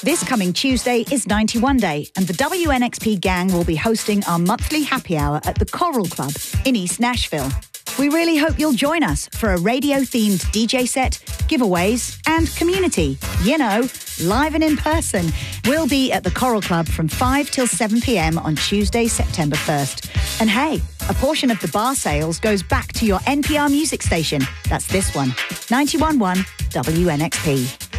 This coming Tuesday is 91 Day, and the WNXP gang will be hosting our monthly happy hour at the Coral Club in East Nashville. We really hope you'll join us for a radio-themed DJ set, giveaways, and community. You know, live and in person. We'll be at the Coral Club from 5 till 7 p.m. on Tuesday, September 1st. And hey, a portion of the bar sales goes back to your NPR music station. That's this one, 91.1 WNXP.